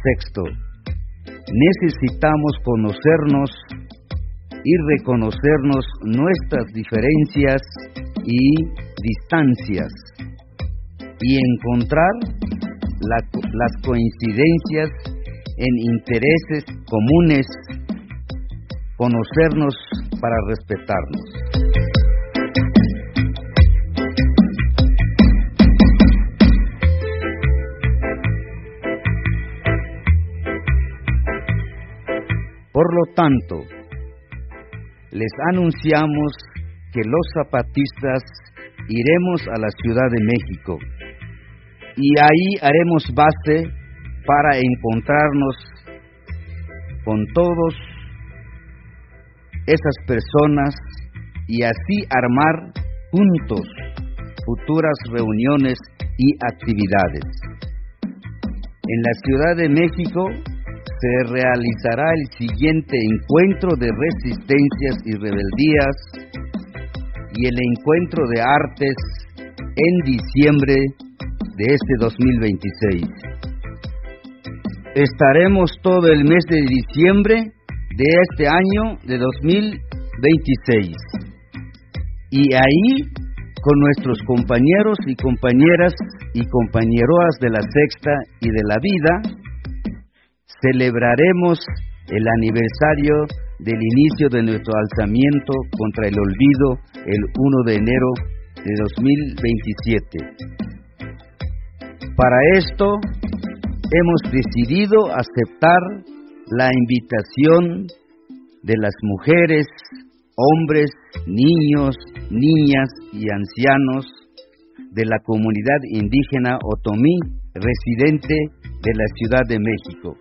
Sexto, necesitamos conocernos y reconocernos nuestras diferencias y distancias y encontrar las coincidencias en intereses comunes, conocernos para respetarnos. Por lo tanto, les anunciamos que los zapatistas iremos a la Ciudad de México y ahí haremos base para encontrarnos con todos esas personas y así armar juntos futuras reuniones y actividades. En la Ciudad de México se realizará el siguiente encuentro de resistencias y rebeldías y el encuentro de artes en diciembre de este 2026. Estaremos todo el mes de diciembre de este año de 2026 y ahí con nuestros compañeros y compañeras y compañeroas de la Sexta y de la Vida celebraremos el aniversario del inicio de nuestro alzamiento contra el olvido el 1 de enero de 2027. Para esto hemos decidido aceptar la invitación de las mujeres, hombres, niños, niñas y ancianos de la comunidad indígena otomí residente de la Ciudad de México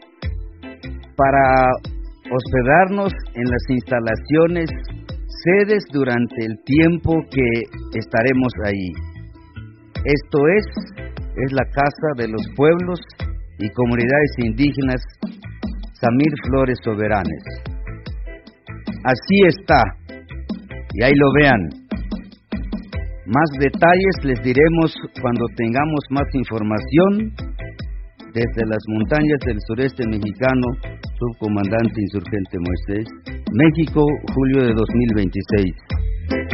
para hospedarnos en las instalaciones sedes durante el tiempo que estaremos ahí. Esto es la Casa de los Pueblos y Comunidades Indígenas Samir Flores Soberanes. Así está, y ahí lo vean. Más detalles les diremos cuando tengamos más información desde las montañas del sureste mexicano, subcomandante insurgente Moisés, México, julio de 2026.